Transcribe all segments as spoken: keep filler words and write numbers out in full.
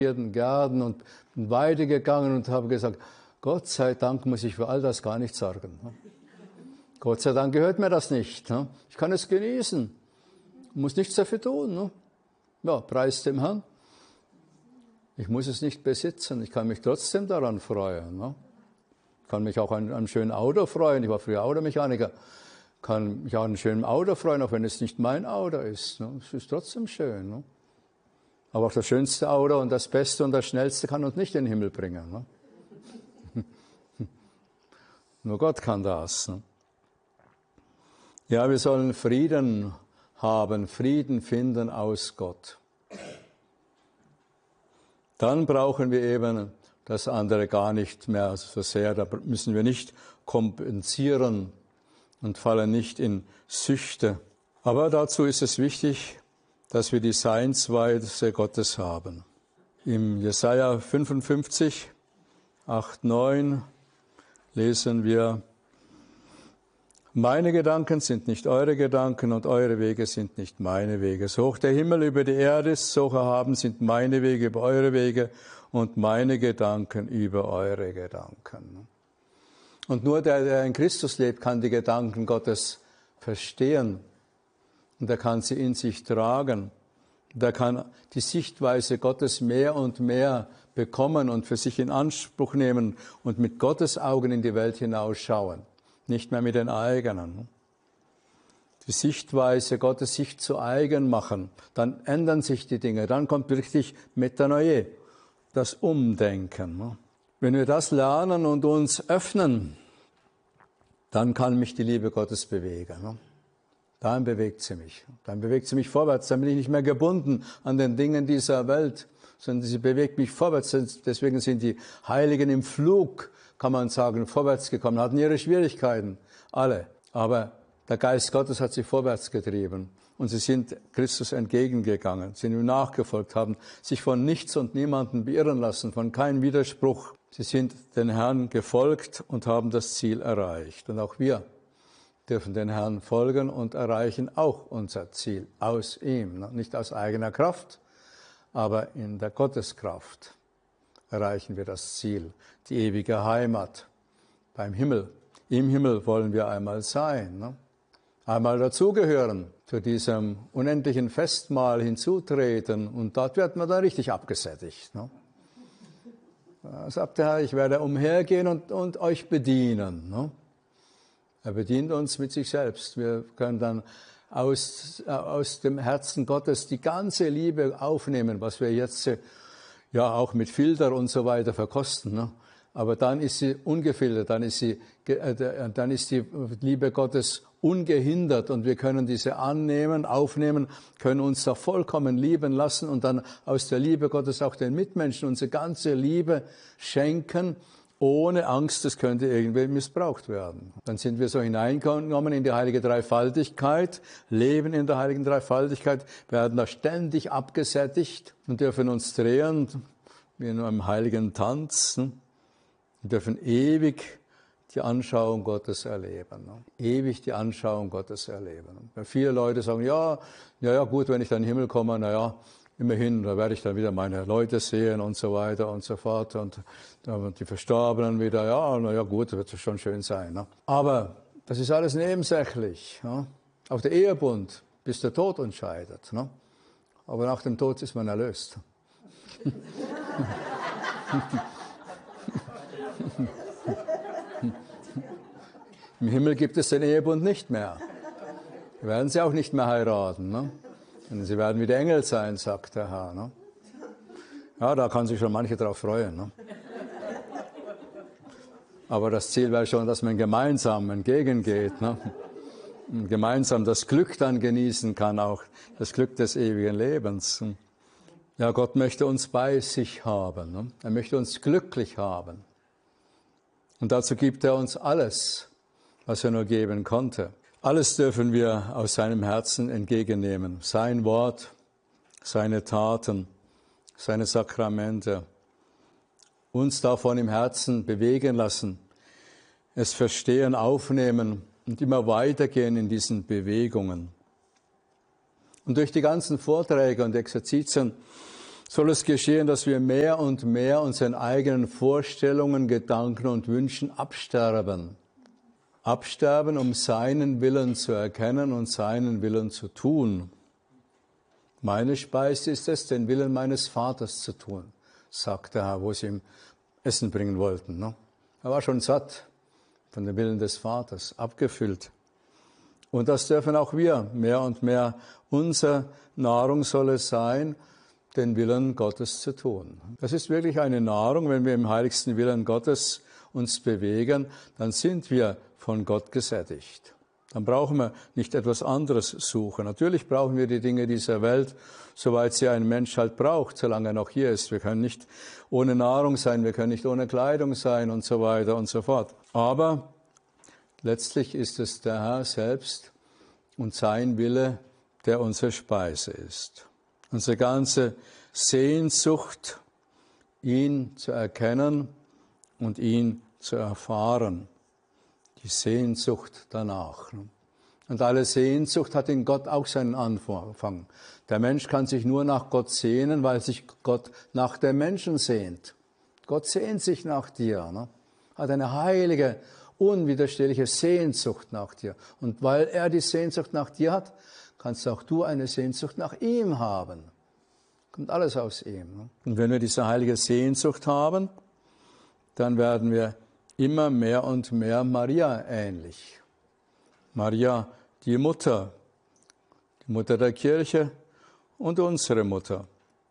Gärten und bin weitergegangen und habe gesagt, Gott sei Dank muss ich für all das gar nichts sorgen. Gott sei Dank gehört mir das nicht. Ich kann es genießen, muss nichts dafür tun. Ja, preis dem Herrn. Ich muss es nicht besitzen, ich kann mich trotzdem daran freuen. Ich kann mich auch an einem schönen Auto freuen, ich war früher Automechaniker, kann mich auch an einem schönen Auto freuen, auch wenn es nicht mein Auto ist. Es ist trotzdem schön. Aber auch das schönste Auto und das Beste und das Schnellste kann uns nicht in den Himmel bringen. Nur Gott kann das. Ja, wir sollen Frieden haben, Frieden finden aus Gott. Dann brauchen wir eben das andere gar nicht mehr so sehr. Da müssen wir nicht kompensieren und fallen nicht in Süchte. Aber dazu ist es wichtig, dass wir die Seinsweise Gottes haben. Im Jesaja fünfundfünfzig, acht, neun lesen wir, meine Gedanken sind nicht eure Gedanken und eure Wege sind nicht meine Wege. So hoch der Himmel über die Erde ist, so erhaben sind meine Wege über eure Wege und meine Gedanken über eure Gedanken. Und nur der, der in Christus lebt, kann die Gedanken Gottes verstehen. Und er kann sie in sich tragen. Und er kann die Sichtweise Gottes mehr und mehr bekommen und für sich in Anspruch nehmen und mit Gottes Augen in die Welt hinausschauen. Nicht mehr mit den eigenen. Die Sichtweise Gottes sich zu eigen machen, dann ändern sich die Dinge, dann kommt richtig Metanoia, das Umdenken. Wenn wir das lernen und uns öffnen, dann kann mich die Liebe Gottes bewegen. Dann bewegt sie mich. Dann bewegt sie mich vorwärts. Dann bin ich nicht mehr gebunden an den Dingen dieser Welt, sondern sie bewegt mich vorwärts. Deswegen sind die Heiligen im Flug, kann man sagen, vorwärts gekommen, hatten ihre Schwierigkeiten, alle. Aber der Geist Gottes hat sie vorwärts getrieben. Und sie sind Christus entgegengegangen, sind ihm nachgefolgt, haben sich von nichts und niemandem beirren lassen, von keinem Widerspruch. Sie sind den Herrn gefolgt und haben das Ziel erreicht. Und auch wir dürfen den Herrn folgen und erreichen auch unser Ziel aus ihm. Nicht aus eigener Kraft, aber in der Gotteskraft erreichen wir das Ziel, die ewige Heimat beim Himmel. Im Himmel wollen wir einmal sein, ne? Einmal dazugehören, zu diesem unendlichen Festmahl hinzutreten und dort wird man dann richtig abgesättigt. Ne? Da sagt der Herr, ich werde umhergehen und, und euch bedienen. Ne? Er bedient uns mit sich selbst. Wir können dann aus, aus dem Herzen Gottes die ganze Liebe aufnehmen, was wir jetzt ja auch mit Filter und so weiter verkosten. Ne? Aber dann ist sie ungefiltert, dann ist, sie, dann ist die Liebe Gottes ungehindert und wir können diese annehmen, aufnehmen, können uns da vollkommen lieben lassen und dann aus der Liebe Gottes auch den Mitmenschen unsere ganze Liebe schenken, ohne Angst, es könnte irgendwie missbraucht werden. Dann sind wir so hineingekommen in die heilige Dreifaltigkeit, leben in der heiligen Dreifaltigkeit, werden da ständig abgesättigt und dürfen uns drehen, wie in einem heiligen Tanz. Wir dürfen ewig die Anschauung Gottes erleben. Ewig die Anschauung Gottes erleben. Viele Leute sagen, ja, ja, ja, gut, wenn ich dann in den Himmel komme, na ja, immerhin, da werde ich dann wieder meine Leute sehen und so weiter und so fort und die Verstorbenen wieder, ja, na ja, gut, wird schon schön sein. Ne? Aber das ist alles nebensächlich. Ne? Auch der Ehebund, bis der Tod uns scheidet. Ne? Aber nach dem Tod ist man erlöst. Im Himmel gibt es den Ehebund nicht mehr. Wir werden sie auch nicht mehr heiraten. Ne? Und sie werden wie die Engel sein, sagt der Herr. Ne? Ja, da kann sich schon manche drauf freuen. Ne? Aber das Ziel wäre schon, dass man gemeinsam entgegengeht. Ne? Und gemeinsam das Glück dann genießen kann, auch das Glück des ewigen Lebens. Ja, Gott möchte uns bei sich haben. Ne? Er möchte uns glücklich haben. Und dazu gibt er uns alles, was er nur geben konnte. Alles dürfen wir aus seinem Herzen entgegennehmen. Sein Wort, seine Taten, seine Sakramente. Uns davon im Herzen bewegen lassen, es verstehen, aufnehmen und immer weitergehen in diesen Bewegungen. Und durch die ganzen Vorträge und Exerzitien soll es geschehen, dass wir mehr und mehr unseren eigenen Vorstellungen, Gedanken und Wünschen absterben. Absterben, um seinen Willen zu erkennen und seinen Willen zu tun. Meine Speise ist es, den Willen meines Vaters zu tun, sagt der Herr, wo sie ihm Essen bringen wollten. Ne? Er war schon satt von dem Willen des Vaters, abgefüllt. Und das dürfen auch wir mehr und mehr. Unsere Nahrung soll es sein, den Willen Gottes zu tun. Das ist wirklich eine Nahrung, wenn wir im heiligsten Willen Gottes uns bewegen, dann sind wir von Gott gesättigt. Dann brauchen wir nicht etwas anderes suchen. Natürlich brauchen wir die Dinge dieser Welt, soweit sie ein Mensch halt braucht, solange er noch hier ist. Wir können nicht ohne Nahrung sein, wir können nicht ohne Kleidung sein und so weiter und so fort. Aber letztlich ist es der Herr selbst und sein Wille, der unsere Speise ist. Unsere ganze Sehnsucht, ihn zu erkennen und ihn zu erfahren. Die Sehnsucht danach. Und alle Sehnsucht hat in Gott auch seinen Anfang. Der Mensch kann sich nur nach Gott sehnen, weil sich Gott nach dem Menschen sehnt. Gott sehnt sich nach dir, ne? Hat eine heilige, unwiderstehliche Sehnsucht nach dir. Und weil er die Sehnsucht nach dir hat, kannst auch du eine Sehnsucht nach ihm haben. Kommt alles aus ihm. Ne? Und wenn wir diese heilige Sehnsucht haben, dann werden wir immer mehr und mehr Maria ähnlich. Maria, die Mutter, die Mutter der Kirche und unsere Mutter.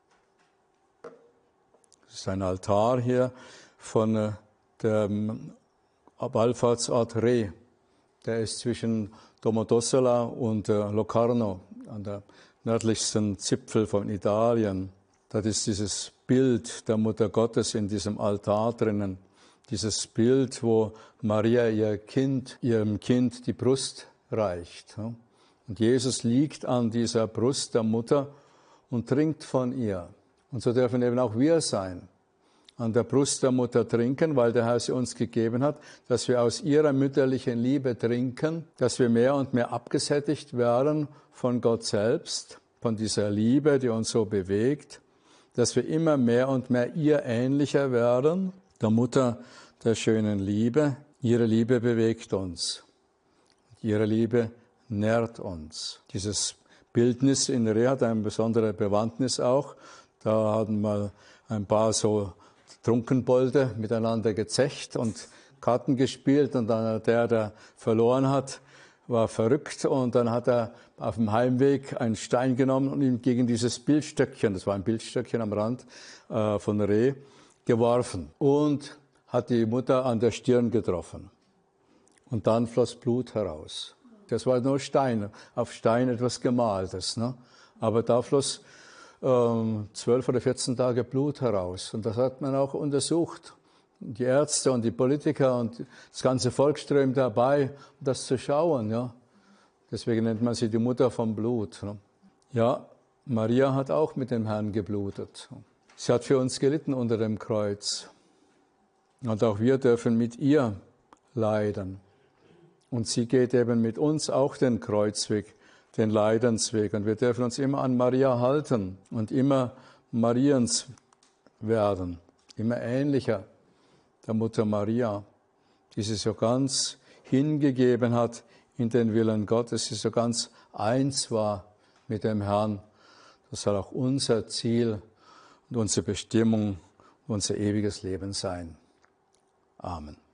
Das ist ein Altar hier von dem Wallfahrtsort Re. Der ist zwischen Domodossola und Locarno, an der nördlichsten Zipfel von Italien. Das ist dieses Bild der Mutter Gottes in diesem Altar drinnen. Dieses Bild, wo Maria ihr Kind, ihrem Kind die Brust reicht. Und Jesus liegt an dieser Brust der Mutter und trinkt von ihr. Und so dürfen eben auch wir sein. An der Brust der Mutter trinken, weil der Herr sie uns gegeben hat, dass wir aus ihrer mütterlichen Liebe trinken, dass wir mehr und mehr abgesättigt werden von Gott selbst, von dieser Liebe, die uns so bewegt, dass wir immer mehr und mehr ihr ähnlicher werden, der Mutter der schönen Liebe. Ihre Liebe bewegt uns. Ihre Liebe nährt uns. Dieses Bildnis in Re hat eine besondere Bewandtnis auch. Da hatten mal ein paar so Trunkenbolde miteinander gezecht und Karten gespielt. Und dann der, der verloren hat, war verrückt. Und dann hat er auf dem Heimweg einen Stein genommen und ihn gegen dieses Bildstöckchen, das war ein Bildstöckchen am Rand äh, von Re, geworfen und hat die Mutter an der Stirn getroffen. Und dann floss Blut heraus. Das war nur Stein, auf Stein etwas Gemaltes. Ne? Aber da floss ähm, zwölf oder vierzehn Tage Blut heraus. Und das hat man auch untersucht. Die Ärzte und die Politiker und das ganze Volk strömt dabei, um das zu schauen. Ja? Deswegen nennt man sie die Mutter vom Blut. Ne? Ja, Maria hat auch mit dem Herrn geblutet. Sie hat für uns gelitten unter dem Kreuz. Und auch wir dürfen mit ihr leiden. Und sie geht eben mit uns auch den Kreuzweg, den Leidensweg. Und wir dürfen uns immer an Maria halten und immer Mariens werden, immer ähnlicher der Mutter Maria, die sich so ganz hingegeben hat in den Willen Gottes, die so ganz eins war mit dem Herrn. Das soll auch unser Ziel und unsere Bestimmung, unser ewiges Leben sein. Amen.